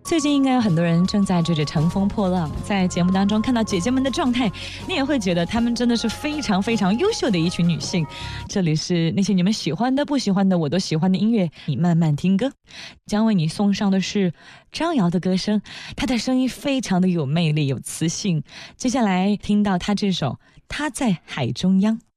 最近应该有很多人正在追着乘风破浪，在节目当中看到姐姐们的状态，你也会觉得她们真的是非常非常优秀的一群女性。这里是那些你们喜欢的不喜欢的我都喜欢的音乐，你慢慢听歌。将为你送上的是张瑶的歌声，她的声音非常的有魅力有磁性。接下来听到她这首《她在海中央》。